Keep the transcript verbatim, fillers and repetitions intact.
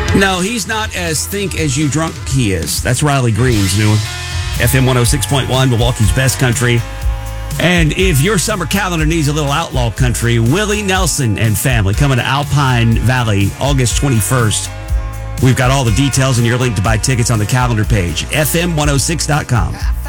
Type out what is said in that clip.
No, he's not as think as you drunk he is. That's Riley Green's new one. F M one oh six point one, Milwaukee's best country. And if your summer calendar needs a little outlaw country, Willie Nelson and family coming to Alpine Valley August twenty-first. We've got all the details and your link to buy tickets on the calendar page, F M one oh six dot com.